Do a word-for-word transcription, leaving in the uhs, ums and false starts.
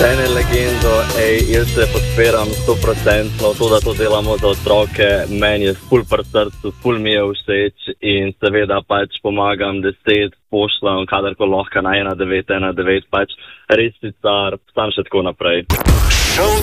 Ene legendo, ej, jaz se podpiram sto procentno to, da to delamo za otroke, meni je ful pri srcu, ful mi je všeč in seveda pač pomagam deset, pošljem kadarko lahko na ena devet ena devet, pač res si car, sam še tako naprej. Šov